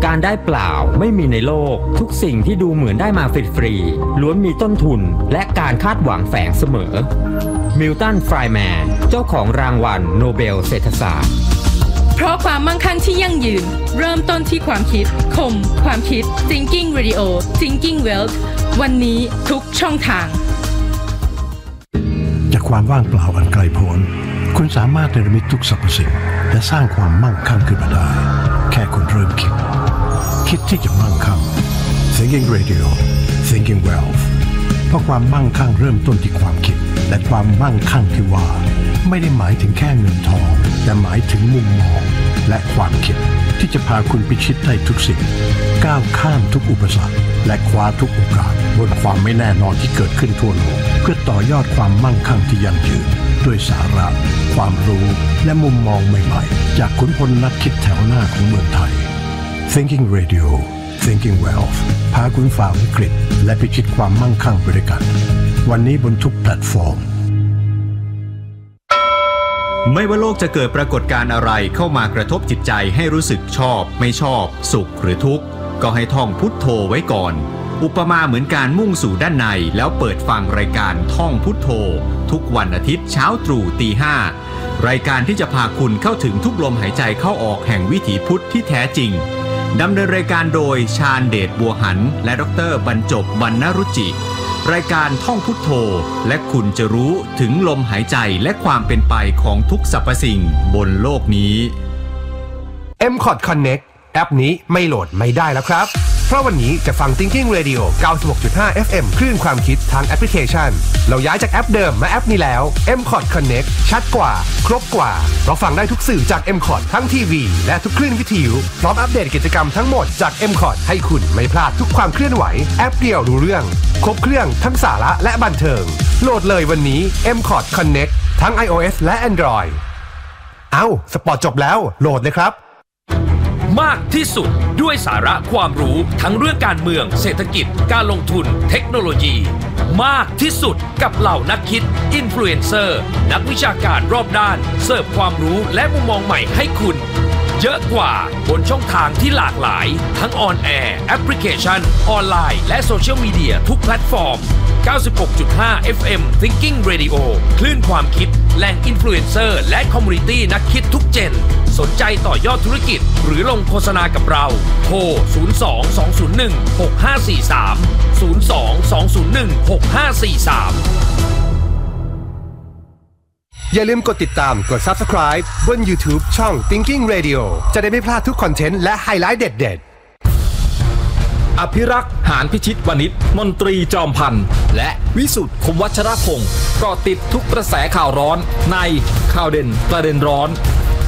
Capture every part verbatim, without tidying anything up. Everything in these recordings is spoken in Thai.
การได้เปล่าไม่มีในโลกทุกสิ่งที่ดูเหมือนได้มาฟรีๆล้วนมีต้นทุนและการคาดหวังแฝงเสมอมิลตัน ไฟร์แมนเจ้าของรางวัลโนเบลเศรษฐศาสตร์เพราะความมั่งคั่งที่ยั่งยืนเริ่มต้นที่ความคิดคมความคิด Thinking Radio Thinking Wealth วันนี้ทุกช่องทางจากความว่างเปล่าอันไกลโพ้นคุณสามารถเนรมิตทุกสรรพสิ่งและสร้างความมั่งคั่งขึ้นมาได้แค่คุณเริ่มคิดคิดที่จะมั่งคั่ง Thinking Radio Thinking Wealth เพราะความมั่งคั่งเริ่มต้นที่ความคิดและความมั่งคั่งที่ว่าไม่ได้หมายถึงแค่เงินทองแต่หมายถึงมุมมองและความคิดที่จะพาคุณพิชิตได้ทุกสิ่งก้าวข้ามทุกอุปสรรคและคว้าทุกโอกาสบนความไม่แน่นอนที่เกิดขึ้นทั่วโลกเพื่อต่อยอดความมั่งคั่งที่ยั่งยืนด้วยสาระความรู้และมุมมองใหม่ๆจากขุนพลนักคิดแถวหน้าของเมืองไทย Thinking Radio Thinking Wealth พาคุณฝ่าวิกฤตและพิชิตความมั่งคั่งไปด้วยกันวันนี้บนทุกแพลตฟอร์มไม่ว่าโลกจะเกิดปรากฏการณ์อะไรเข้ามากระทบจิตใจให้รู้สึกชอบไม่ชอบสุขหรือทุกข์ก็ให้ท่องพุทโธไว้ก่อนอุปมาเหมือนการมุ่งสู่ด้านในแล้วเปิดฟังรายการท่องพุทโธทุกวันอาทิตย์เช้าตรู่ตีห้ารายการที่จะพาคุณเข้าถึงทุกลมหายใจเข้าออกแห่งวิถีพุทธที่แท้จริงดำเนินรายการโดยชาญเดชบัวหันและดรบรรจบบรรณรุจิรายการท่องพุทโธและคุณจะรู้ถึงลมหายใจและความเป็นไปของทุกสรรพสิ่งบนโลกนี้เอ็ม คอร์ด Connect แอปนี้ไม่โหลดไม่ได้แล้วครับเพราะวันนี้จะฟัง Thinking Radio เก้าสิบหกจุดห้า เอฟ เอ็ม คลื่นความคิดทางแอปพลิเคชันเราย้ายจากแอปเดิมมาแอปนี้แล้ว เอ็ม คอร์ด Connect ชัดกว่าครบกว่าเพราะฟังได้ทุกสื่อจาก เอ็ม คอร์ด ทั้งทีวีและทุกคลื่นวิทยุพร้อมอัปเดตกิจกรรมทั้งหมดจาก เอ็ม คอร์ด ให้คุณไม่พลาดทุกความเคลื่อนไหวแอปเดียวรู้เรื่องครบเครื่องทั้งสาระและบันเทิงโหลดเลยวันนี้ เอ็ม คอร์ด Connect ทั้ง iOS และ Android เอ้าสปอร์ตจบแล้วโหลดเลยครับมากที่สุดด้วยสาระความรู้ทั้งเรื่องการเมืองเศรษฐกิจการลงทุนเทคโนโลยีมากที่สุดกับเหล่านักคิดอินฟลูเอนเซอร์นักวิชาการรอบด้านเสิร์ฟความรู้และมุมมองใหม่ให้คุณเยอะกว่าบนช่องทางที่หลากหลายทั้งออนแอร์แอปพลิเคชันออนไลน์และโซเชียลมีเดียทุกแพลตฟอร์ม เก้าสิบหกจุดห้า เอฟ เอ็ม Thinking Radio คลื่นความคิดแหล่งอินฟลูเอนเซอร์และคอมมูนิตี้นักคิดทุกเจนสนใจต่อยอดธุรกิจหรือลงโฆษณากับเราโทรศูนย์ สอง สอง ศูนย์ หนึ่ง หก ห้า สี่ สาม ศูนย์ สอง สอง ศูนย์ หนึ่ง หก ห้า สี่ สามอย่าลืมกดติดตามกด Subscribe บน YouTube ช่อง Thinking Radio จะได้ไม่พลาดทุกคอนเทนต์และไฮไลท์เด็ดๆอภิรักษ์หานพิชิตวณิชมนตรีจอมพันธ์และวิสุทธิ์คมวัชรพงศ์เกาะติดทุกกระแสข่าวร้อนในข่าวเด่นประเด็นร้อน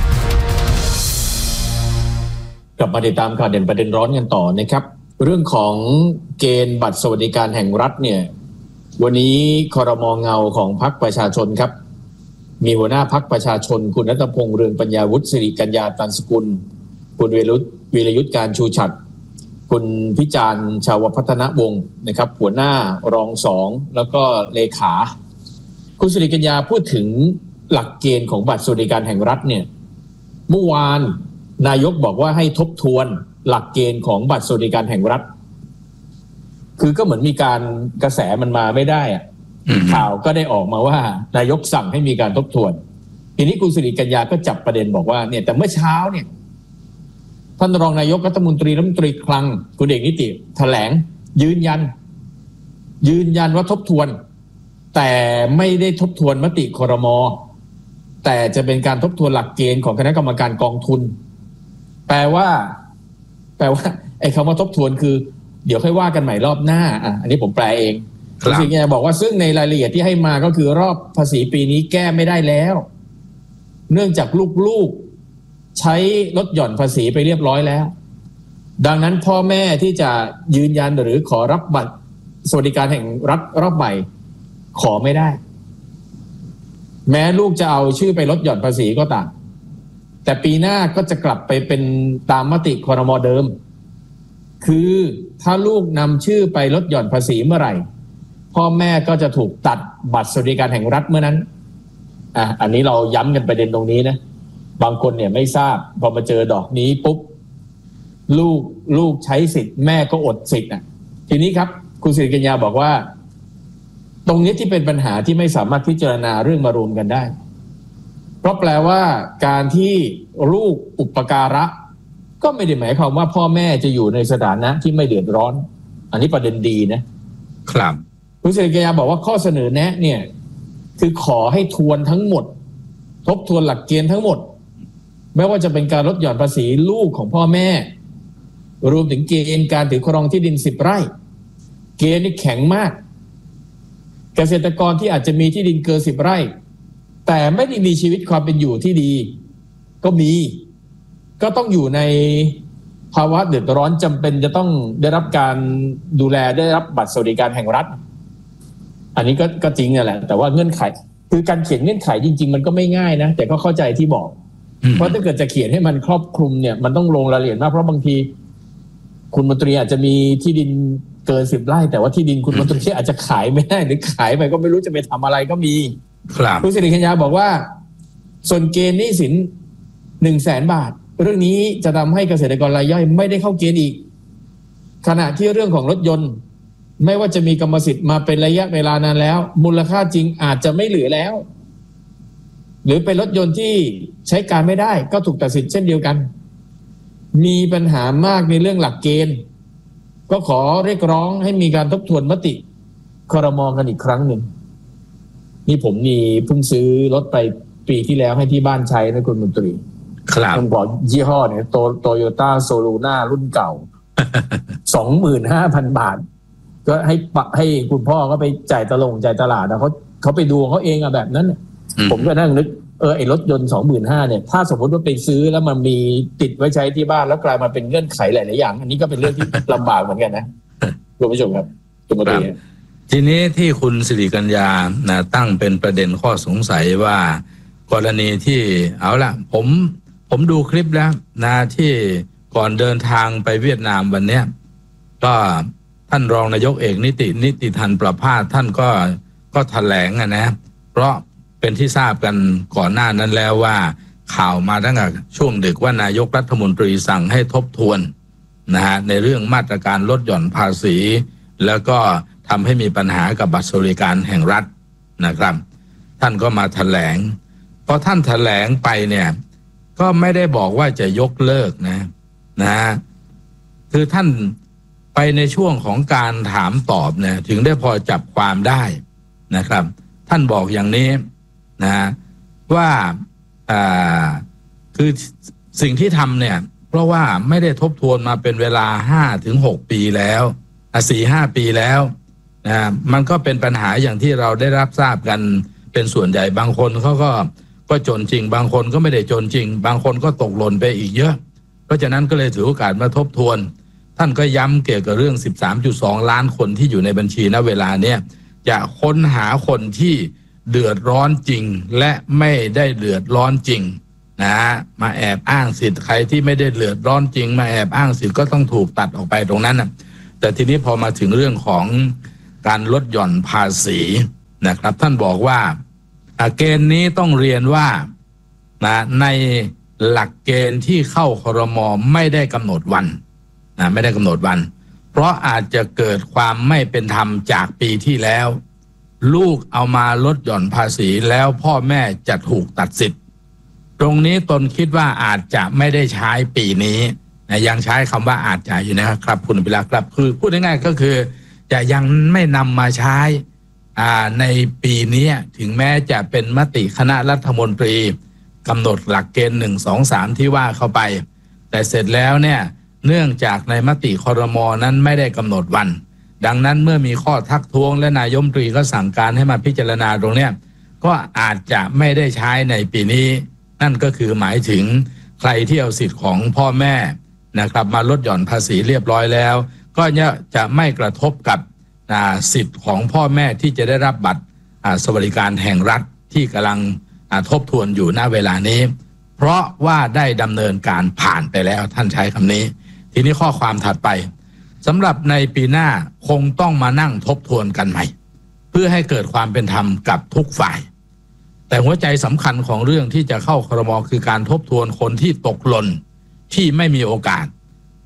กลับมาติดตามข่าวเด่นประเด็นร้อนกันต่อนะครับเรื่องของเกณฑ์บัตรสวัสดิการแห่งรัฐเนี่ยวันนี้ครม.เงาของพรรคประชาชนครับมีหัวหน้าพรรคประชาชนคุณณัฐพงษ์เรืองปัญญาวุฒิสิริกัญญาตันสกุลคุณวีรยุทธวีรยุทธการชูฉัตรคุณพิจารณ์ชาวพัฒนวงศ์นะครับหัวหน้ารองสองแล้วก็เลขาคุณสิริกัญญาพูดถึงหลักเกณฑ์ของบัตรสวัสดิการแห่งรัฐเนี่ยเมื่อวานนายกบอกว่าให้ทบทวนหลักเกณฑ์ของบัตรสวัสดิการแห่งรัฐคือก็เหมือนมีการกระแสมันมาไม่ได้อะข่าวก็ได้ออกมาว่านายกสั่งให้มีการทบทวนทีนี้คุณสิริกัญญาก็จับประเด็นบอกว่าเนี่ยแต่เมื่อเช้าเนี่ยท่านรองนายกรัฐมนตรีรัฐมนตรีคลังคุณเอกนิติแถลงยืนยันยืนยันว่าทบทวนแต่ไม่ได้ทบทวนมติครม.แต่จะเป็นการทบทวนหลักเกณฑ์ของคณะกรรมการกองทุนแปลว่าแปลว่าไอ้คำว่าทบทวนคือเดี๋ยวค่อยว่ากันใหม่รอบหน้าอ่ะอันนี้ผมแปลเองคุณสิริกัญญาบอกว่าซึ่งในรายละเอียดที่ให้มาก็คือรอบภาษีปีนี้แก้ไม่ได้แล้วเนื่องจากลูกๆใช้ลดหย่อนภาษีไปเรียบร้อยแล้วดังนั้นพ่อแม่ที่จะยืนยันหรือขอรับบัตรสวัสดิการแห่งรัฐรอบใหม่ขอไม่ได้แม้ลูกจะเอาชื่อไปลดหย่อนภาษีก็ตามแต่ปีหน้าก็จะกลับไปเป็นตามมติครม.เดิมคือถ้าลูกนำชื่อไปลดหย่อนภาษีเมื่อไหร่พ่อแม่ก็จะถูกตัดบัตรสวัสดิการแห่งรัฐเมื่อนั้นอ่ะอันนี้เราย้ำกันประเด็นตรงนี้นะบางคนเนี่ยไม่ทราบพอมาเจอดอกนี้ปุ๊บลูกลูกใช้สิทธิ์แม่ก็อดสิทธิ์อ่ะทีนี้ครับคุณสิริกัญญาบอกว่าตรงนี้ที่เป็นปัญหาที่ไม่สามารถพิจารณาเรื่องมารวมกันได้เพราะแปลว่าการที่ลูกอุปการะก็ไม่ได้หมายความว่าพ่อแม่จะอยู่ในสถานะที่ไม่เดือดร้อนอันนี้ประเด็นดีนะครับคุณสิริกัญญาบอกว่าข้อเสนอแนะเนี่ยคือขอให้ทวนทั้งหมดทบทวนหลักเกณฑ์ทั้งหมดไม่ว่าจะเป็นการลดหย่อนภาษีลูกของพ่อแม่รวมถึงเกณฑ์การถือครองที่ดินสิบไร่เกณฑ์นี่แข็งมากเกษตรกรที่อาจจะมีที่ดินเกินสิบไร่แต่ไม่ได้มีชีวิตความเป็นอยู่ที่ดีก็มีก็ต้องอยู่ในภาวะเดือดร้อนจำเป็นจะต้องได้รับการดูแลได้รับบัตรสวัสดิการแห่งรัฐอันนี้ก็ก็จริงนั่นแหละแต่ว่าเงื่อนไขคือการเขียนเงื่อนไขจริงๆมันก็ไม่ง่ายนะแต่ก็เข้าใจที่บอกเพราะถ้าเกิดจะเขียนให้มันครอบคลุมเนี่ยมันต้องลงรายละเอียดมากเพราะบางทีคุณมนตรีอาจจะมีที่ดินเกินสิบไร่แต่ว่าที่ดินคุณมนตรีอาจจะขายไม่ได้หรือขายไปก็ไม่รู้จะไปทำอะไรก็มีครับคุณสิริกัญญาบอกว่าส่วนเกณฑ์หนี้สินหนึ่งแสนบาทเรื่องนี้จะทำให้เกษตรกรรายย่อยไม่ได้เข้าเกณฑ์อีกขณะที่เรื่องของรถยนต์ไม่ว่าจะมีกรรมสิทธิ์มาเป็นระยะเวลานานแล้วมูลค่าจริงอาจจะไม่เหลือแล้วหรือเป็นรถยนต์ที่ใช้การไม่ได้ก็ถูกตัดสิทธิ์เช่นเดียวกันมีปัญหามากในเรื่องหลักเกณฑ์ก็ขอเรียกร้องให้มีการทบทวนมติครม.กันอีกครั้งหนึ่งนี่ผมมีเพิ่งซื้อรถไปปีที่แล้วให้ที่บ้านใช้นะคุณมนตรีครับผมบอกยี่ห้อเนี่ยโตโตโยต้าโซลูน่ารุ่นเก่า สองหมื่นห้าพัน บาทก็ให้ปะให้คุณพ่อก็ไปจ่ายตลงจ่ายตลาดนะเขาเขาไปดูเขาเองอะแบบนั้นผมก็นั่งนึกเออไอรถยนต์ สองหมื่นห้าพัน เนี่ยถ้าสมมติว่าไปซื้อแล้วมันมีติดไว้ใช้ที่บ้านแล้วกลายมาเป็นเงื่อนไขหลายๆอย่างอันนี้ก็เป็นเรื่องที่ ลำบากเหมือนกันนะคุณผู้ชมครับคุณมนตรีทีนี้ที่คุณสิริกัญญานะตั้งเป็นประเด็นข้อสงสัยว่ากรณีที่เอาละผมผมดูคลิปแล้วนะที่ก่อนเดินทางไปเวียดนามวันเนี้ยก็ท่านรองนายกเอกนิตินิติธันประภาสท่านก็ก็แถลงนะเพราะเป็นที่ทราบกันก่อนหน้านั้นแล้วว่าข่าวมาตั้งแต่ช่วงดึกว่านายกรัฐมนตรีสั่งให้ทบทวนนะฮะในเรื่องมาตรการลดหย่อนภาษีแล้วก็ทำให้มีปัญหากับบัตรสวัสดิการแห่งรัฐนะครับท่านก็มาแถลงพอท่านแถลงไปเนี่ยก็ไม่ได้บอกว่าจะยกเลิกนะนะคือท่านไปในช่วงของการถามตอบเนี่ยถึงได้พอจับความได้นะครับท่านบอกอย่างนี้นะว่าอ่าคือสิ่งที่ทำเนี่ยเพราะว่าไม่ได้ทบทวนมาเป็นเวลา ห้าถึงหก ปีแล้วอ่ะ สี่ห้า ปีแล้วนะมันก็เป็นปัญหาอย่างที่เราได้รับทราบกันเป็นส่วนใหญ่บางคนเขาก็ก็จนจริงบางคนก็ไม่ได้จนจริงบางคนก็ตกหล่นไปอีกเยอะเพราะฉะนั้นก็เลยถือโอกาสมาทบทวนท่านก็ย้ำเกี่ยวกับเรื่อง สิบสามจุดสอง ล้านคนที่อยู่ในบัญชีณเวลาเนี้ยจะค้นหาคนที่เดือดร้อนจริงและไม่ได้เดือดร้อนจริงนะมาแอบอ้างสิทธิ์ใครที่ไม่ได้เดือดร้อนจริงมาแอบอ้างสิทธิ์ก็ต้องถูกตัดออกไปตรงนั้นนะแต่ทีนี้พอมาถึงเรื่องของการลดหย่อนภาษีนะครับท่านบอกว่าเกณฑ์นี้ต้องเรียนว่านะในหลักเกณฑ์ที่เข้าครม.ไม่ได้กำหนดวันนะไม่ได้กำหนดวันเพราะอาจจะเกิดความไม่เป็นธรรมจากปีที่แล้วลูกเอามาลดหย่อนภาษีแล้วพ่อแม่จะถูกตัดสิทธิ์ตรงนี้ตนคิดว่าอาจจะไม่ได้ใช้ปีนี้นะยังใช้คำว่าอาจจะอยู่นะครับคุณพิรักษ์ครับคือพูดง่ายๆก็คือจะยังไม่นำมาใช้ในปีนี้ถึงแม้จะเป็นมติคณะรัฐมนตรีกำหนดหลักเกณฑ์หนึ่ง สอง สามที่ว่าเข้าไปแต่เสร็จแล้วเนี่ยเนื่องจากในมติครม.นั้นไม่ได้กำหนดวันดังนั้นเมื่อมีข้อทักท้วงและนายกรัฐมนตรีก็สั่งการให้มาพิจารณาตรงนี้ก็อาจจะไม่ได้ใช้ในปีนี้นั่นก็คือหมายถึงใครที่เอาสิทธิ์ของพ่อแม่นะครับมาลดหย่อนภาษีเรียบร้อยแล้วก็จะไม่กระทบกับสิทธิ์ของพ่อแม่ที่จะได้รับบัตรสวัสดิการแห่งรัฐที่กำลังทบทวนอยู่ณเวลานี้เพราะว่าได้ดำเนินการผ่านไปแล้วท่านใช้คำนี้ทีนี้ข้อความถัดไปสำหรับในปีหน้าคงต้องมานั่งทบทวนกันใหม่เพื่อให้เกิดความเป็นธรรมกับทุกฝ่ายแต่หัวใจสำคัญของเรื่องที่จะเข้าครม.คือการทบทวนคนที่ตกหล่นที่ไม่มีโอกาส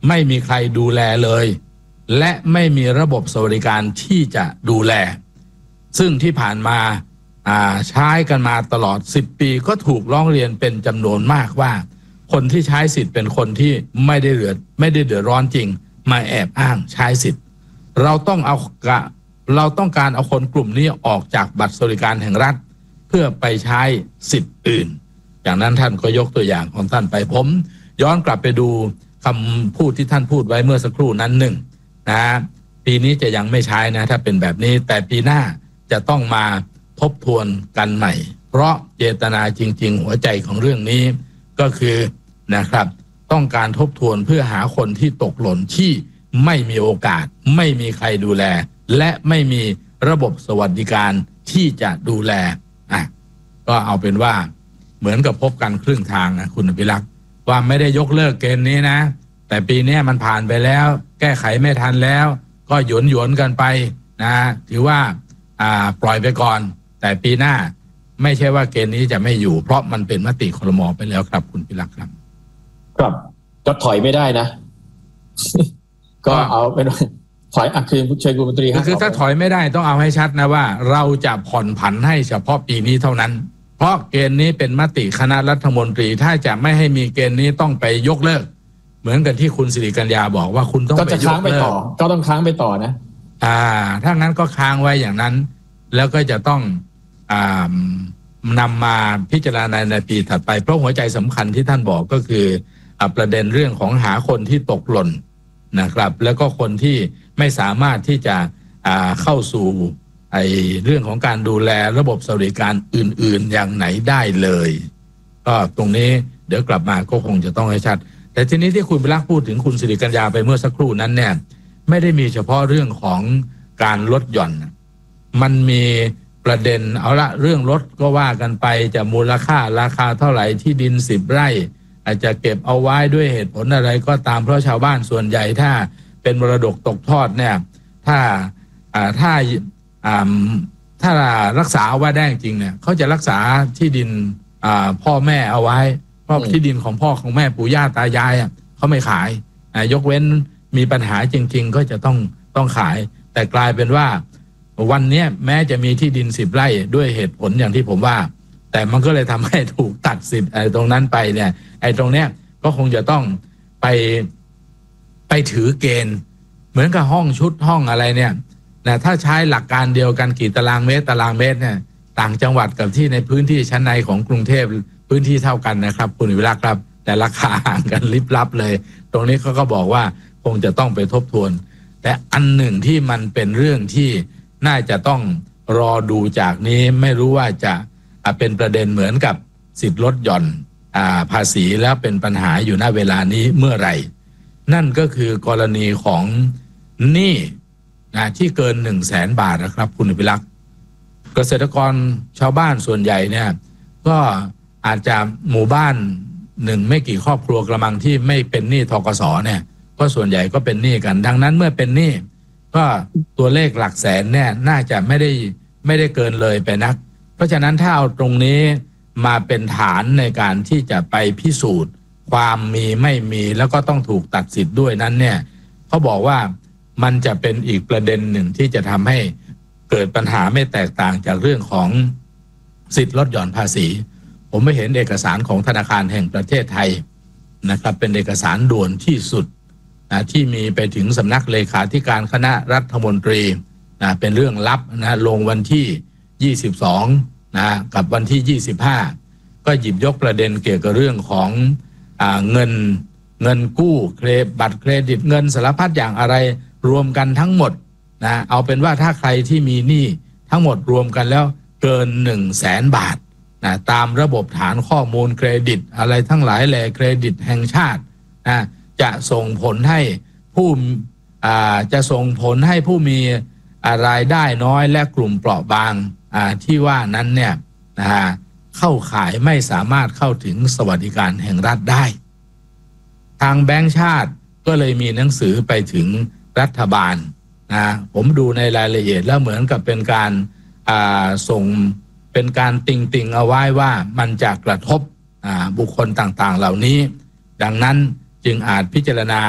ไม่มีใครดูแลเลยและไม่มีระบบสวัสดิการที่จะดูแลซึ่งที่ผ่านมาใช้กันมาตลอดสิบปีก็ถูกร้องเรียนเป็นจำนวนมากว่าคนที่ใช้สิทธิ์เป็นคนที่ไม่ได้เดือดไม่ได้เดือดร้อนจริงมาแอบอ้างใช้สิทธิ์เราต้องเอาเราต้องการเอาคนกลุ่มนี้ออกจากบัตรสวัสดิการแห่งรัฐเพื่อไปใช้สิทธิ์อื่นอย่างนั้นท่านก็ยกตัวอย่างของท่านไปผมย้อนกลับไปดูคำพูดที่ท่านพูดไว้เมื่อสักครู่นั้นหนึ่งนะปีนี้จะยังไม่ใช้นะถ้าเป็นแบบนี้แต่ปีหน้าจะต้องมาทบทวนกันใหม่เพราะเจตนาจริงๆหัวใจของเรื่องนี้ก็คือนะครับต้องการทบทวนเพื่อหาคนที่ตกหล่นที่ไม่มีโอกาสไม่มีใครดูแลและไม่มีระบบสวัสดิการที่จะดูแลอ่ะก็เอาเป็นว่าเหมือนกับพบกันครึ่งทางนะคุณอภิรักษ์ว่าไม่ได้ยกเลิกเกณฑ์นี้นะแต่ปีนี้มันผ่านไปแล้วแก้ไขไม่ทันแล้วก็หยวนหยวนกันไปนะถือว่าอ่าปล่อยไปก่อนแต่ปีหน้าไม่ใช่ว่าเกณฑ์นี้จะไม่อยู่เพราะมันเป็นมติครม.ไปแล้วครับคุณพิรักษ์ครับครับก็ถอยไม่ได้นะ ก็เอาเป็นถอยอ่ะคือเชิญคุณมนตรีคือถ้าถอยไม่ได้ต้องเอาให้ชัดนะว่าเราจะผ่อนผันให้เฉพาะปีนี้เท่านั้นเพราะเกณฑ์นี้เป็นมติคณะรัฐมนตรีถ้าจะไม่ให้มีเกณฑ์นี้ต้องไปยกเลิกเหมือนกับที่คุณสิริกัญญาบอกว่าคุณต้องไปยกเลิกก็ต้องค้างไปต่อนะอ่าถ้างั้นก็ค้างไว้อย่างนั้นแล้วก็จะต้องอ่านำมาพิจารณาในปีถัดไปเพราะหัวใจสำคัญที่ท่านบอกก็คือประเด็นเรื่องของหาคนที่ตกหล่นนะครับแล้วก็คนที่ไม่สามารถที่จะเข้าสู่ไอ้เรื่องของการดูแลระบบสวัสดิการอื่นๆอย่างไหนได้เลยก็ตรงนี้เดี๋ยวกลับมาก็คงจะต้องให้ชัดแต่ทีนี้ที่คุณพิรักษ์พูดถึงคุณสิริกัญญาไปเมื่อสักครู่นั้นเนี่ยไม่ได้มีเฉพาะเรื่องของการลดหย่อนมันมีประเด็นเอาละเรื่องรถก็ว่ากันไปจะมูลค่าราคาเท่าไหร่ที่ดินสิบไร่อาจจะเก็บเอาไว้ด้วยเหตุผลอะไรก็ตามเพราะชาวบ้านส่วนใหญ่ถ้าเป็นมรดกตกทอดเนี่ยถ้าอ่าถ้าอ่าถ้ารักษาเอาไว้ได้จริงเนี่ยเขาจะรักษาที่ดินอ่าพ่อแม่เอาไว้เพราะที่ดินของพ่อของแม่ปู่ย่าตายายอ่ะเขาไม่ขายอ่ายกเว้นมีปัญหาจริงๆก็จะต้องต้องขายแต่กลายเป็นว่าวันนี้แม้จะมีที่ดินสิบไร่ด้วยเหตุผลอย่างที่ผมว่าแต่มันก็เลยทำให้ถูกตัดสิทธิ์ไอ้ตรงนั้นไปเนี่ยไอ้ตรงเนี้ยก็คงจะต้องไปไปถือเกณฑ์เหมือนกับห้องชุดห้องอะไรเนี่ยนะถ้าใช้หลักการเดียวกันกี่ตารางเมตรตารางเมตรเนี่ยต่างจังหวัดกับที่ในพื้นที่ชั้นในของกรุงเทพพื้นที่เท่ากันนะครับคุณวิรักษ์ครับแต่ราคาห่างกันลิบลับเลยตรงนี้เขาก็บอกว่าคงจะต้องไปทบทวนแต่อันหนึ่งที่มันเป็นเรื่องที่น่าจะต้องรอดูจากนี้ไม่รู้ว่าจะเป็นประเด็นเหมือนกับสิทธิ์ลดหย่อนภาษีแล้วเป็นปัญหาอยู่ณเวลานี้เมื่อไหร่นั่นก็คือกรณีของหนี้นะที่เกินหนึ่งแสนบาทนะครับคุณอภิรักษ์เกษตรกรชาวบ้านส่วนใหญ่เนี่ยก็อาจจะหมู่บ้านหนึ่งไม่กี่ครอบครัวกระมังที่ไม่เป็นหนี้ธกส.เนี่ยก็ส่วนใหญ่ก็เป็นหนี้กันดังนั้นเมื่อเป็นหนี้ก็ตัวเลขหลักแสนเนี่ยน่าจะไม่ได้ไม่ได้เกินเลยไปนักเพราะฉะนั้นถ้าเอาตรงนี้มาเป็นฐานในการที่จะไปพิสูจน์ความมีไม่มีแล้วก็ต้องถูกตัดสิทธิ์ด้วยนั้นเนี่ยเขาบอกว่ามันจะเป็นอีกประเด็นหนึ่งที่จะทำให้เกิดปัญหาไม่แตกต่างจากเรื่องของสิทธิ์ลดหย่อนภาษีผมไม่เห็นเอกสารของธนาคารแห่งประเทศไทยนะครับเป็นเอกสารด่วนที่สุดนะที่มีไปถึงสำนักเลขาธิการคณะรัฐมนตรีนะเป็นเรื่องลับนะลงวันที่ยี่สิบสองนะกับวันที่ยี่สิบห้าก็หยิบยกประเด็นเกี่ยวกับเรื่องของอ่าเงินเงินกู้เครดิตบัตรเครดิตเงินสารพัดอย่างอะไรรวมกันทั้งหมดนะเอาเป็นว่าถ้าใครที่มีหนี้ทั้งหมดรวมกันแล้วเกินหนึ่งแสนบาทนะตามระบบฐานข้อมูลเครดิตอะไรทั้งหลายแหล่เครดิตแห่งชาตินะจะส่งผลให้ผู้อ่าจะส่งผลให้ผู้มีรายได้น้อยและกลุ่มเปราะบางอ่าที่ว่านั้นเนี่ยนะฮะเข้าข่ายไม่สามารถเข้าถึงสวัสดิการแห่งรัฐได้ทางแบงก์ชาติก็เลยมีหนังสือไปถึงรัฐบาลนะผมดูในรายละเอียดแล้วเหมือนกับเป็นการอ่าส่งเป็นการติงติงเอาไว้ว่ามันจะกระทบอ่าบุคคลต่างๆเหล่านี้ดังนั้นจึงอาจพิจารณา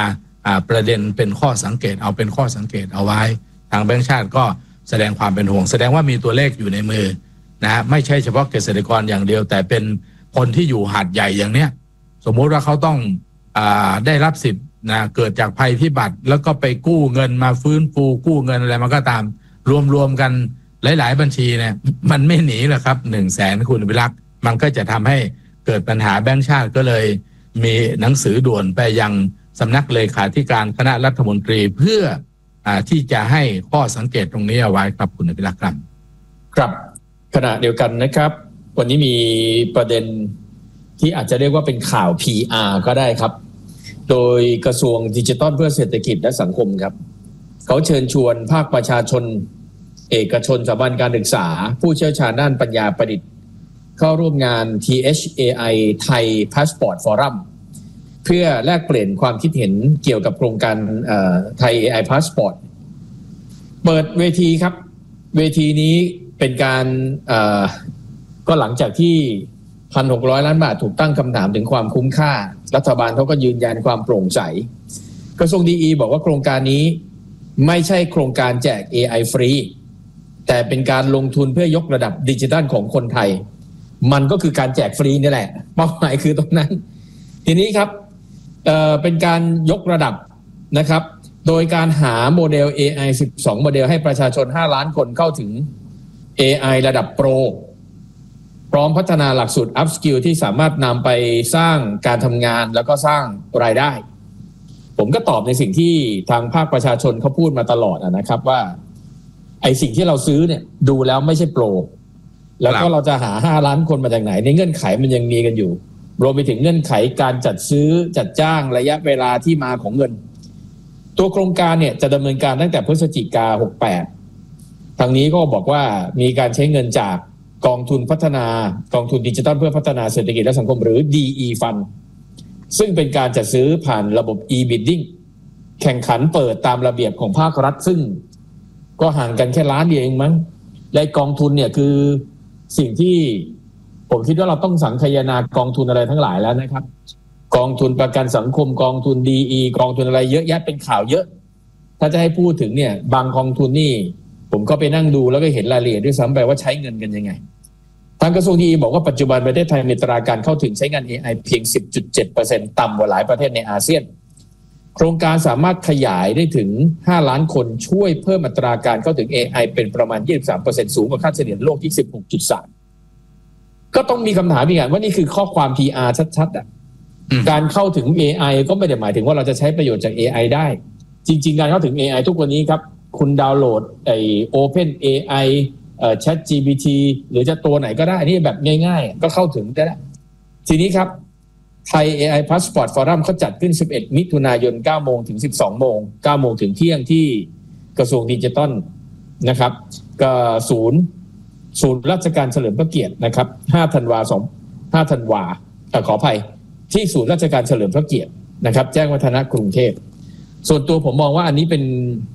ประเด็นเป็นข้อสังเกตเอาเป็นข้อสังเกตเอาไว้ทางแบงก์ชาติก็แสดงความเป็นห่วงแสดงว่ามีตัวเลขอยู่ในมือนะฮะไม่ใช่เฉพาะเกษตรกรอย่างเดียวแต่เป็นคนที่อยู่หาดใหญ่อย่างเนี้ยสมมุติว่าเขาต้องอ่าได้รับสิทธิ์นะเกิดจากภัยพิบัติแล้วก็ไปกู้เงินมาฟื้นฟูกู้เงินอะไรมันก็ตามรวมๆกันหลายๆบัญชีเนี่ยมันไม่หนีหรอกครับหนึ่งแสนคุณวิรักษ์มันก็จะทำให้เกิดปัญหาแบงก์ชาติก็เลยมีหนังสือด่วนไปยังสำนักเลขาธิการคณะรัฐมนตรีเพื่ออ่าที่จะให้ข้อสังเกตตรงนี้เอาไว้ครับคุณวิรักษ์ครับครับขณะเดียวกันนะครับวันนี้มีประเด็นที่อาจจะเรียกว่าเป็นข่าว พี อาร์ ก็ได้ครับโดยกระทรวงดิจิทัลเพื่อเศรษฐกิจและสังคมครับเขาเชิญชวนภาคประชาชนเอกชนสถาบันการศึกษาผู้เชี่ยวชาญด้านปัญญาประดิษฐ์เข้าร่วมงาน ที เอช เอ ไอ Thai Passport Forum เพื่อแลกเปลี่ยนความคิดเห็นเกี่ยวกับโครงการ Thai เอ ไอ Passport เปิดเวทีครับเวทีนี้เป็นการก็หลังจากที่ หนึ่งพันหกร้อย ล้านบาทถูกตั้งคำถามถึงความคุ้มค่ารัฐบาลเขาก็ยืนยันความโปร่งใสกระทรวงดีอีบอกว่าโครงการนี้ไม่ใช่โครงการแจก เอ ไอ ฟรีแต่เป็นการลงทุนเพื่อยกระดับดิจิทัลของคนไทยมันก็คือการแจกฟรีนี่แหละเป้าหมายคือตรงนั้นทีนี้ครับ เอ่อ เป็นการยกระดับนะครับโดยการหาโมเดล เอ ไอ สิบสองโมเดลให้ประชาชนห้าล้านคนเข้าถึง เอ ไอ ระดับโปรพร้อมพัฒนาหลักสูตร อัพสกิล ที่สามารถนำไปสร้างการทำงานแล้วก็สร้างรายได้ผมก็ตอบในสิ่งที่ทางภาคประชาชนเขาพูดมาตลอดนะครับว่าไอ้สิ่งที่เราซื้อเนี่ยดูแล้วไม่ใช่โปรแล้วก็เราจะหาห้าล้านคนมาจากไหนในเงื่อนไขมันยังมีกันอยู่รวมไปถึงเงื่อนไขการจัดซื้อจัดจ้างระยะเวลาที่มาของเงินตัวโครงการเนี่ยจะดำเนินการตั้งแต่พฤศจิกายนหกแปดทางนี้ก็บอกว่ามีการใช้เงินจากกองทุนพัฒนากองทุนดิจิทัลเพื่อพัฒนาเศรษฐกิจและสังคมหรือ ดี อี Fund ซึ่งเป็นการจัดซื้อผ่านระบบ e-bidding แข่งขันเปิดตามระเบียบของภาครัฐซึ่งก็ห่างกันแค่ล้านเดียวเองมั้งและกองทุนเนี่ยคือสิ่งที่ผมคิดว่าเราต้องสังคายนากองทุนอะไรทั้งหลายแล้วนะครับกองทุนประกันสังคมกองทุน ดี อี กองทุนอะไรเยอะแยะเป็นข่าวเยอะถ้าจะให้พูดถึงเนี่ยบางกองทุนนี่ผมก็ไปนั่งดูแล้วก็เห็นรายละเอียดด้วยซ้ำไปว่าใช้เงินกันยังไงทางกระทรวง ดี อี บอกว่าปัจจุบันประเทศไทยมีอัตราการเข้าถึงใช้งาน เอ ไอ เพียง สิบจุดเจ็ดเปอร์เซ็นต์ ต่ำกว่าหลายประเทศในอาเซียนโครงการสามารถขยายได้ถึงห้าล้านคนช่วยเพิ่มอัตราการเข้าถึง เอ ไอ เป็นประมาณ ยี่สิบสามเปอร์เซ็นต์ สูงกว่าค่าเฉลี่ยโลกที่ สิบหกจุดสาม ก็ต้องมีคำถามอีกว่านี่คือข้อความ พี อาร์ ชัดๆอ่ะการเข้าถึง เอ ไอ ก็ไม่ได้หมายถึงว่าเราจะใช้ประโยชน์จาก เอ ไอ ได้จริงๆการเข้าถึง เอ ไอ ทุกวันนี้ครับคุณดาวน์โหลดไอ้ Open เอ ไอ เอ่อ ChatGPT หรือจะตัวไหนก็ได้นี่แบบง่ายๆก็เข้าถึงได้แล้วทีนี้ครับไทย เอ ไอ Passport Forum เขาจัดขึ้นสิบเอ็ดมิถุนายนเก้าโมงถึงสิบสองโมงเก้าโมงถึงเที่ยงที่กระทรวงดิจิทัลนะครับก็ศูนย์ศูนย์ราชการเฉลิมพระเกียรตินะครับห้าธันวาคมห้าธันวาเอ่อขออภัยที่ศูนย์ราชการเฉลิมพระเกียรตินะครับแจ้งวัฒนะกรุงเทพส่วนตัวผมมองว่าอันนี้เป็น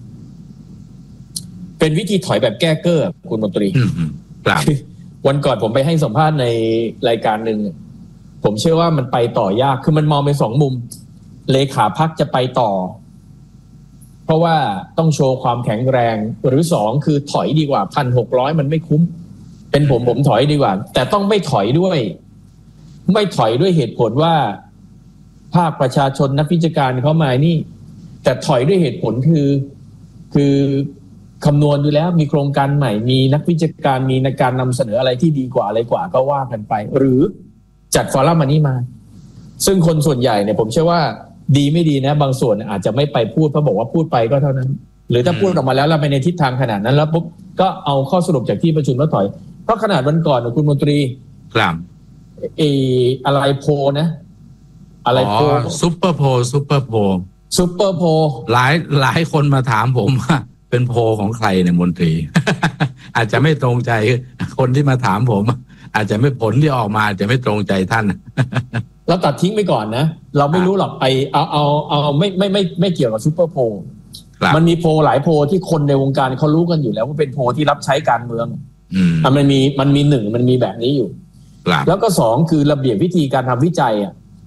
เป็นวิธีถอยแบบแก้เก้อคุณมนตรีวันก่อนผมไปให้สัมภาษณ์ในรายการหนึ่งผมเชื่อว่ามันไปต่อยากคือมันมองเป็นสองมุมเลขาพรรคจะไปต่อเพราะว่าต้องโชว์ความแข็งแรงหรือสองคือถอยดีกว่า หนึ่งพันหกร้อย มันไม่คุ้มเป็นผมผมถอยดีกว่าแต่ต้องไม่ถอยด้วยไม่ถอยด้วยเหตุผลว่าภาคประชาชนนักวิชาการเข้ามานี่แต่ถอยด้วยเหตุผลคือคือคำนวณอยู่แล้วมีโครงการใหม่มีนักวิชาการมีในการนำเสนออะไรที่ดีกว่าอะไรกว่าก็ว่ากันไปหรือจัดฟอรัมอันนี้มาซึ่งคนส่วนใหญ่เนี่ยผมเชื่อว่าดีไม่ดีนะบางส่วนอาจจะไม่ไปพูดเพราะบอกว่าพูดไปก็เท่านั้นหรือถ้าพูดออกมาแล้วเราไปในทิศทางขนาดนั้นแล้วปุ๊บก็เอาข้อสรุปจากที่ประชุมแล้วถอยเพราะขนาดวันก่อนคุณมนตรีครับเออะไรโพนะอะไรโพซุปเปอร์โพซุปเปอร์โพซุปเปอร์โพหลายหลายคนมาถามผมว่าเป็นโพของใครเนี่ยมนตรี อาจจะไม่ตรงใจคนที่มาถามผมอาจจะไม่ผลที่ออกมาอาจจะไม่ตรงใจท่านเราตัดทิ้งไปก่อนนะเราไม่รู้หรอกไปเอาเอาเอาไม่ไม่ไม่ไม่เกี่ยวกับซุปเปอร์โพมันมีโพหลายโพที่คนในวงการเขารู้กันอยู่แล้วว่าเป็นโพที่รับใช้การเมืองอ่ะมันมีมันมีหนึ่งมันมีแบบนี้อยู่แล้วก็สองคือระเบียบวิธีการทำวิจัยอ่ะ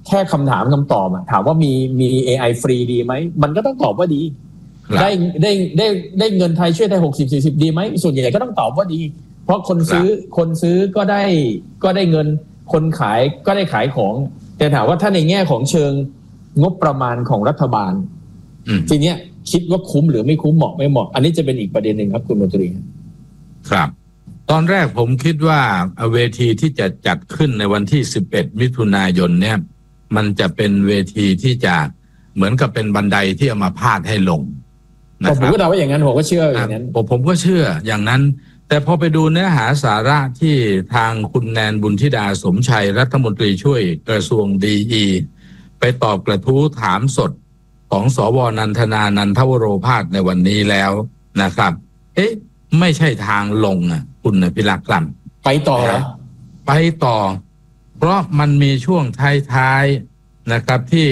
แค่คำถามคำตอบอะถามว่ามีมี เอ ไอ ฟรีดีไหมมันก็ต้องตอบว่าดีได้ได้ได้ได้เงินไทยช่วยไทยหกสิบ สี่สิบดีไหมส่วนใหญ่ก็ต้องตอบว่าดีเพราะคนซื้อคนซื้อก็ได้ก็ได้เงินคนขายก็ได้ขายของแต่ถามว่าถ้าในแง่ของเชิงงบประมาณของรัฐบาลทีเนี้ยคิดว่าคุ้มหรือไม่คุ้มเหมาะไม่เหมาะอันนี้จะเป็นอีกประเด็นหนึ่งครับคุณมนตรีครับตอนแรกผมคิดว่าเวทีที่จะจัดขึ้นในวันที่สิบเอ็ดมิถุนายนเนี่ยมันจะเป็นเวทีที่จะเหมือนกับเป็นบันไดที่เอามาพาดให้ลงนะครับผมก็เดาว่าอย่างนั้นผมก็เชื่ออย่างนั้นผมก็เชื่ออย่างนั้นแต่พอไปดูเนื้อหาสาระที่ทางคุณแนนบุญธิดาสมชัยรัฐมนตรีช่วยกระทรวงดีอีไปตอบกระทู้ถามสดของสวนันทนานันทวโรภาสในวันนี้แล้วนะครับเอ๊ะไม่ใช่ทางลงอ่ะคุณพิรักษ์กลั่นไปต่อเหรอไปต่อเพราะมันมีช่วงท้ายๆนะครับที่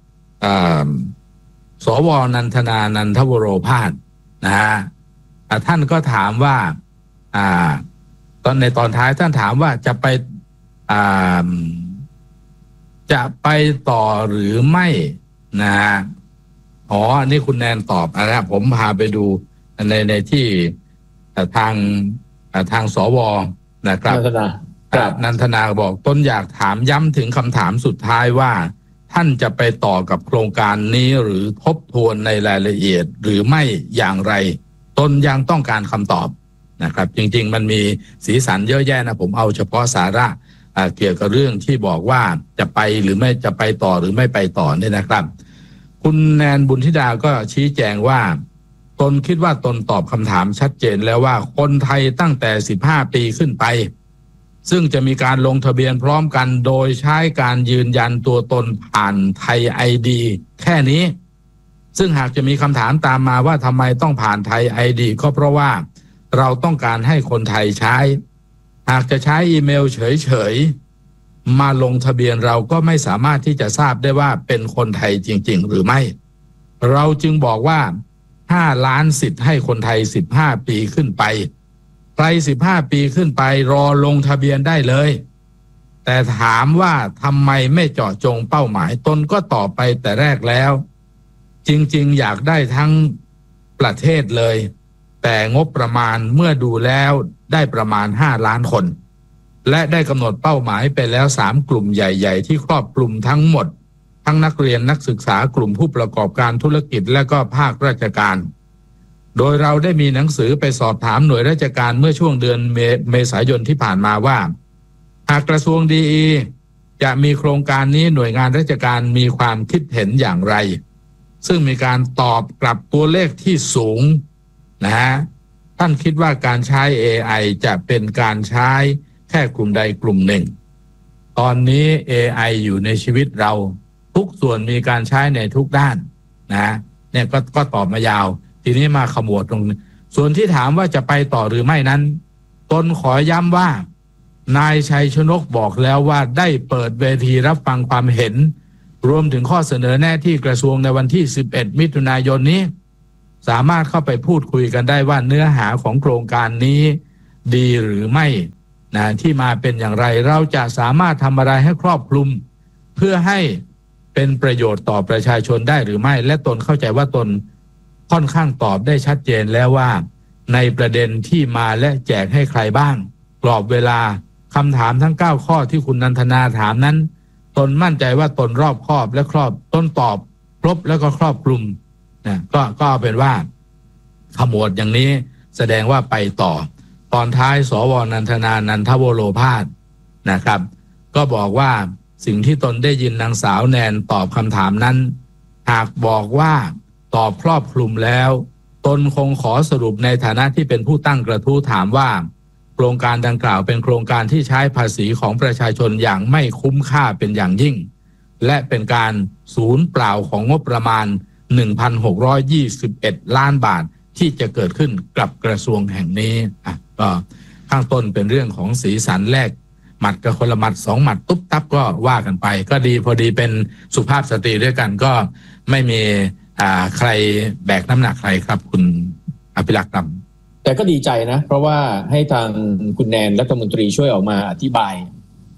สวนันทนานันทวโรภาสนะฮะท่านก็ถามว่าอ่าตอนในตอนท้ายท่านถามว่าจะไปอ่าจะไปต่อหรือไม่นะฮะอ๋อนี่คุณแนนตอบนะผมพาไปดูในในที่ทางทางสวนะครับนันทนานันทนาบอกต้นอยากถามย้ำถึงคำถามสุดท้ายว่าท่านจะไปต่อกับโครงการนี้หรือทบทวนในรายละเอียดหรือไม่อย่างไรตนยังต้องการคำตอบนะครับจริงๆมันมีสีสันเยอะแยะนะผมเอาเฉพาะสาระเกี่ยวกับเรื่องที่บอกว่าจะไปหรือไม่จะไปต่อหรือไม่ไปต่อเนี่ยนะครับคุณแนนบุญธิดาก็ชี้แจงว่าตนคิดว่าตนตอบคำถามชัดเจนแล้วว่าคนไทยตั้งแต่สิบห้าปีขึ้นไปซึ่งจะมีการลงทะเบียนพร้อมกันโดยใช้การยืนยันตัวตนผ่านไทย ไอ ดี แค่นี้ซึ่งหากจะมีคำถามตามมาว่าทำไมต้องผ่านไทย ไอ ดี ก็เพราะว่าเราต้องการให้คนไทยใช้หากจะใช้อีเมลเฉยๆมาลงทะเบียนเราก็ไม่สามารถที่จะทราบได้ว่าเป็นคนไทยจริงๆหรือไม่เราจึงบอกว่าห้าล้านสิทธิ์ให้คนไทยสิบห้าปีขึ้นไปใครสิบห้าปีขึ้นไปรอลงทะเบียนได้เลยแต่ถามว่าทำไมไม่เจาะจงเป้าหมายตนก็ตอบไปแต่แรกแล้วจริงๆอยากได้ทั้งประเทศเลยแต่งบประมาณเมื่อดูแล้วได้ประมาณห้าล้านคนและได้กำหนดเป้าหมายไปแล้วสามกลุ่มใหญ่ๆที่ครอบคลุมทั้งหมดทั้งนักเรียนนักศึกษากลุ่มผู้ประกอบการธุรกิจและก็ภาคราชการโดยเราได้มีหนังสือไปสอบถามหน่วยราชการเมื่อช่วงเดือนเมษายนที่ผ่านมาว่าหากกระทรวงดีอีจะมีโครงการนี้หน่วยงานราชการมีความคิดเห็นอย่างไรซึ่งมีการตอบกลับตัวเลขที่สูงนะฮะท่านคิดว่าการใช้ เอ ไอ จะเป็นการใช้แค่กลุ่มใดกลุ่มหนึ่งตอนนี้ เอ ไอ อยู่ในชีวิตเราทุกส่วนมีการใช้ในทุกด้านนะเนี่ยก็ก็ตอบมายาวทีนี้มาขมวดตรงส่วนที่ถามว่าจะไปต่อหรือไม่นั้นตนขอย้ำว่านายชัยชนกบอกแล้วว่าได้เปิดเวทีรับฟังความเห็นรวมถึงข้อเสนอแนะที่กระทรวงในวันที่สิบเอ็ดมิถุนายนนี้สามารถเข้าไปพูดคุยกันได้ว่าเนื้อหาของโครงการนี้ดีหรือไม่นะที่มาเป็นอย่างไรเราจะสามารถทำอะไรให้ครอบคลุมเพื่อให้เป็นประโยชน์ต่อประชาชนได้หรือไม่และตนเข้าใจว่าตนค่อนข้างตอบได้ชัดเจนแล้วว่าในประเด็นที่มาและแจกให้ใครบ้างกรอบเวลาคำถามทั้งเก้าข้อที่คุณนันทนาถามนั้นตนมั่นใจว่าตนรอบคอบและครอบต้นตอบครบแล้วก็ครอบคลุมนะก็ก็เป็นว่าขมวดอย่างนี้แสดงว่าไปต่อตอนท้ายสวนันทนานันทวโรภาสนะครับก็บอกว่าสิ่งที่ตนได้ยินนางสาวแนนตอบคำถามนั้นหากบอกว่าตอบครอบคลุมแล้วตนคงขอสรุปในฐานะที่เป็นผู้ตั้งกระทู้ถามว่าโครงการดังกล่าวเป็นโครงการที่ใช้ภาษีของประชาชนอย่างไม่คุ้มค่าเป็นอย่างยิ่งและเป็นการสูญเปล่าของงบประมาณ หนึ่งพันหกร้อยยี่สิบเอ็ด ล้านบาทที่จะเกิดขึ้นกับกระทรวงแห่งนี้อ่ะก็ข้างต้นเป็นเรื่องของสีสันแรกหมัดกับคนละหมัดสองหมัดตุ๊บตับก็ว่ากันไปก็ดีพอดีเป็นสุภาพสตรีด้วยกันก็ไม่มีอ่าใครแบกน้ำหนักใครครับคุณอภิรักษ์ครับแต่ก็ดีใจนะเพราะว่าให้ทางคุณแนนรัฐมนตรีช่วยออกมาอธิบาย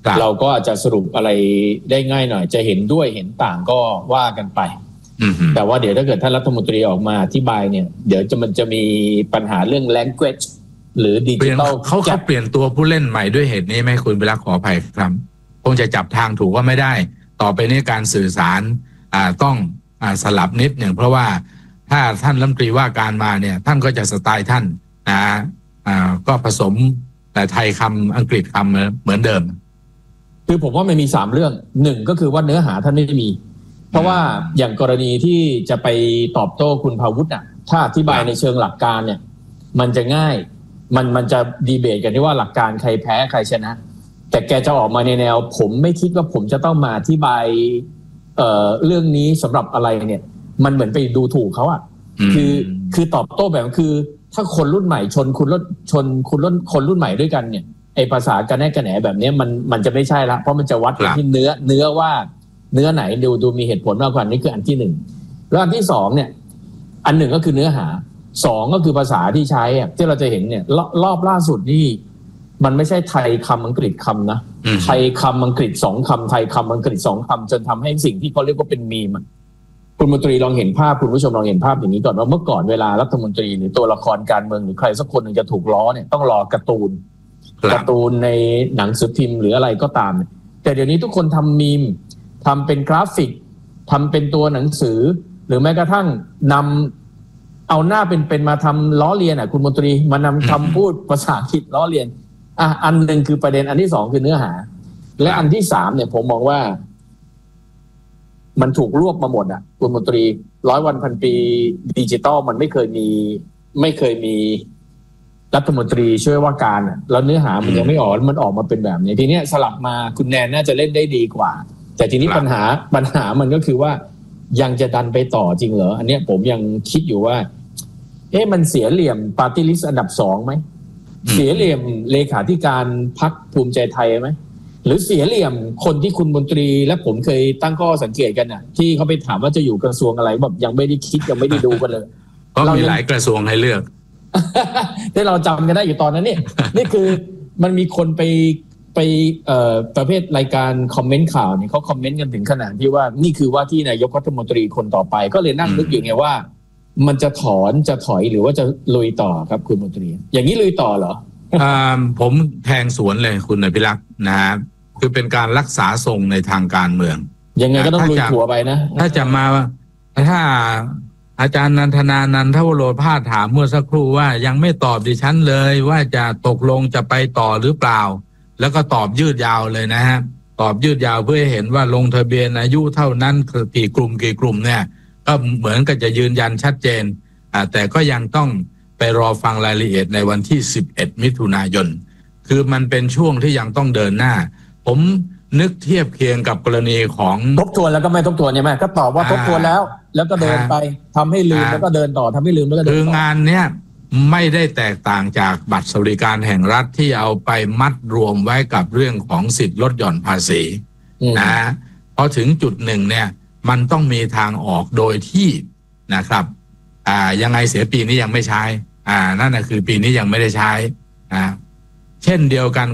เราก็อาจจะสรุปอะไรได้ง่ายหน่อยจะเห็นด้วยเห็นต่างก็ว่ากันไปแต่ว่าเดี๋ยวถ้าเกิดท่านรัฐมนตรีออกมาอธิบายเนี่ยเดี๋ยวจะมันจะมีปัญหาเรื่อง language หรือดิจิทัลเขาเขาเปลี่ยนตัวผู้เล่นใหม่ด้วยเหตุนี้ไหมคุณวิรักขออภัยครับคงจะจับทางถูกว่าไม่ได้ต่อไปนี้การสื่อสารอ่าต้องอ่าสลับนิดหนึ่งเพราะว่าถ้าท่านรัฐมนตรีว่าการมาเนี่ยท่านก็จะสไตล์ท่านนะอ่าก็ผสมแต่ไทยคำอังกฤษคำเหมือนเดิมคือผมว่ามันมีสามเรื่องหนึ่งก็คือว่าเนื้อหาท่านไม่มีเพราะว่าอย่างกรณีที่จะไปตอบโต้คุณภาวุฒิอ่ะถ้าอธิบายในเชิงหลักการเนี่ยมันจะง่ายมันมันจะดีเบตกันที่ว่าหลักการใครแพ้ใครชนะแต่แกจะออกมาในแนวผมไม่คิดว่าผมจะต้องมาอธิบายเอ่อเรื่องนี้สำหรับอะไรเนี่ยมันเหมือนไปดูถูกเขาอ่ะคือคือตอบโต้แบบคือถ้าคนรุ่นใหม่ชนคุณรุ่นชนคุณรุ่นคนรุ่นใหม่ด้วยกันเนี่ยไอภาษากันแน่กันแหนแบบนี้มันมันจะไม่ใช่ละเพราะมันจะวัดที่เนื้อเนื้อว่าเนื้อไหนดูดูมีเหตุผลมากกว่านี้คืออันที่หนึ่งแล้วอันที่สองเนี่ยอันหนึ่งก็คือเนื้อหาสองก็คือภาษาที่ใช้อ่ะที่เราจะเห็นเนี่ยรอบล่าสุดนี่มันไม่ใช่ไทยคำอังกฤษคำนะไทยคำอังกฤษสองคำไทยคำอังกฤษสองคำจนทำให้สิ่งที่เขาเรียกว่าเป็นมีมคุณมนตรีลองเห็นภาพคุณผู้ชมลองเห็นภาพอย่างนี้ก่อนว่าเมื่อก่อนเวลารัฐมนตรีหรือตัวละครการเมืองหรือใครสักคนหนึ่งจะถูกล้อเนี่ยต้องรอการ์ตูนการ์ตูนในหนังสือพิมพ์หรืออะไรก็ตามแต่เดี๋ยวนี้ทุกคนทำมีมทำเป็นกราฟิกทำเป็นตัวหนังสือหรือแม้กระทั่งนำเอาหน้าเป็นๆมาทำล้อเลียนอ่ะคุณมนตรีมานำคำพูดภาษาอังกฤษล้อเลียนอ่ะอันหนึ่งคือประเด็นอันที่สองคือเนื้อหาและอันที่สามเนี่ยผมมองว่ามันถูกรวบมาหมดอ่ะคุณมนตรีร้อยวันพันปีดิจิตอลมันไม่เคยมีไม่เคยมีรัฐมนตรีช่วยว่าการอ่ะแล้วเนื้อหามันยังไม่ออกมันออกมาเป็นแบบนี้ทีเนี้ยสลับมาคุณแนนน่าจะเล่นได้ดีกว่าแต่ทีนี้ปัญหาปัญหามันก็คือว่ายังจะดันไปต่อจริงเหรออันเนี้ยผมยังคิดอยู่ว่าเอ๊ะมันเสียเหลี่ยมปาร์ตี้ลิสต์อันดับสองไหมเสียเหลี่ยมเลขาธิการพรรคภูมิใจไทยไหมหรือเสียเหลี่ยมคนที่คุณมนตรีและผมเคยตั้งข้อสังเกตกันน่ะที่เขาไปถามว่าจะอยู่กระทรวงอะไรแบบยังไม่ได้คิดยังไม่ได้ดูกันเลยก็มีหลายกระทรวงให้เลือกที่เราจำกันได้อยู่ตอนนั้นนี่นี่คือมันมีคนไปไปเอ่อประเภทรายการคอมเมนต์ข่าวเนี่ยเขาคอมเมนต์กันถึงขนาดที่ว่านี่คือว่าที่นายกรัฐมนตรีคนต่อไปก็เลยนั่งนึกอยู่ไงว่ามันจะถอนจะถอยหรือว่าจะลุยต่อครับคุณมนตรีอย่างนี้ลุยต่อเหรออ่าผมแทงสวนเลยคุณอภิรักษ์นะฮะคือเป็นการรักษาทรงในทางการเมืองยังไงก็ต้องลุยถัวไปนะถ้าจะมาถ้าอาจารย์นันทนานันทวโรภาสถามเมื่อสักครู่ว่ายังไม่ตอบดิฉันเลยว่าจะตกลงจะไปต่อหรือเปล่าแล้วก็ตอบยืดยาวเลยนะฮะตอบยืดยาวเพื่อให้เห็นว่าลงทะเบียนอายุเท่านั้นกี่กลุ่มกี่กลุ่มเนี่ยก็เหมือนกับจะยืนยันชัดเจนอ่าแต่ก็ยังต้องไปรอฟังรายละเอียดในวันที่สิบเอ็ดมิถุนายนคือมันเป็นช่วงที่ยังต้องเดินหน้าผมนึกเทียบเคียงกับกรณีของทบทวนแล้วก็ไม่ทบทวนใช่ไหมก็ตอบว่าทบทวนแล้วแล้วก็เดินไปทำให้ลืมแล้วก็เดินต่อทำให้ลืมแล้วก็เดินต่อคืองานเนี้ยไม่ได้แตกต่างจากบัตรสวัสดิการแห่งรัฐที่เอาไปมัดรวมไว้กับเรื่องของสิทธิลดหย่อนภาษีนะพอถึงจุดหนึ่งเนี่ยมันต้องมีทางออกโดยที่นะครับอ่ายังไงเสียปีนี้ยังไม่ใช้อ่านั่นน่ะคือปีนี้ยังไม่ได้ใช้อ่าเช่นเดียวกัน